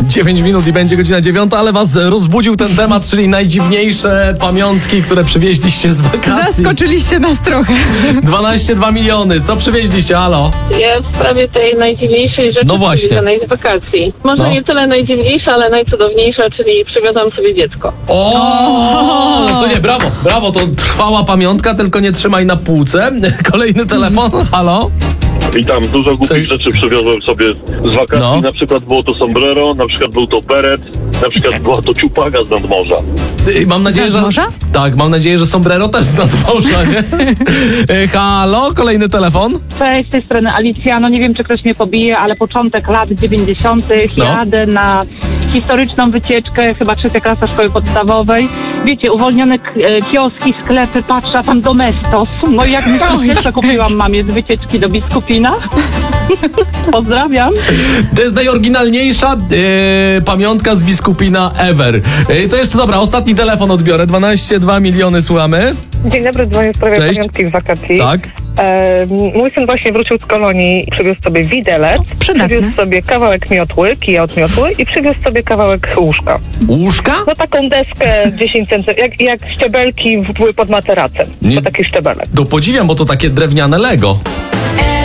9 minut i będzie godzina 9, ale was rozbudził ten temat, czyli najdziwniejsze pamiątki, które przywieźliście z wakacji. Zaskoczyliście nas trochę. 12,2 miliony. Co przywieźliście, halo? Ja w sprawie tej najdziwniejszej rzeczy No właśnie. przywiezonej z wakacji. Może No. nie tyle najdziwniejsza, ale najcudowniejsza, czyli przywiozłam sobie dziecko. No to nie, brawo, to trwała pamiątka, tylko nie trzymaj na półce. Kolejny telefon, halo? Witam, dużo głupich Cześć. rzeczy przywiozłem sobie z wakacji, No. na przykład było to sombrero, na przykład był to beret, na przykład była to ciupaga z nadmorza. Mam nadzieję, Z że... nadmorza? Tak, mam nadzieję, że sombrero też z nadmorza, nie? Halo, kolejny telefon? Cześć, z tej strony Alicja. No nie wiem, czy ktoś mnie pobije, ale początek lat 90. No. Jadę na historyczną wycieczkę, chyba 3. klasa szkoły podstawowej. Wiecie, uwolnione kioski, sklepy, patrzę, a tam Domestos. No i jak myślę, kupiłam mamie z wycieczki do Biskupina. Pozdrawiam. To jest najoryginalniejsza pamiątka z Biskupina ever. To jeszcze dobra, ostatni telefon odbiorę. 12,2 miliony, słuchamy. Dzień dobry, dzwonię w sprawie Cześć. pamiątki z wakacji. Tak. Mój syn właśnie wrócił z kolonii i przywiózł sobie widelec, Przydatne. przywiózł sobie kawałek miotły, kija od miotły i przywiózł sobie kawałek łóżka. Łóżka? No taką deskę 10 cm, jak szczebelki były pod materacem. Nie. To taki szczebelek. To podziwiam, bo to takie drewniane Lego.